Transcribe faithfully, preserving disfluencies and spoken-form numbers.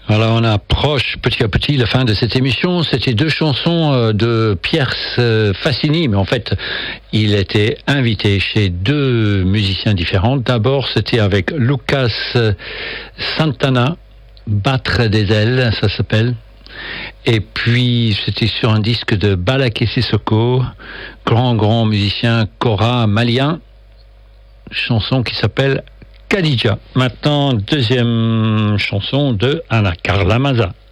Voilà, on approche petit à petit la fin de cette émission. C'était deux chansons de Pierre Fassini, mais en fait, il était invité chez deux musiciens différents. D'abord, c'était avec Lucas Santana, Battre des ailes, ça s'appelle. Et puis, c'était sur un disque de Balaké Sissoko, grand, grand musicien kora malien, chanson qui s'appelle Khadija. Maintenant, deuxième chanson de Anna Carla Maza.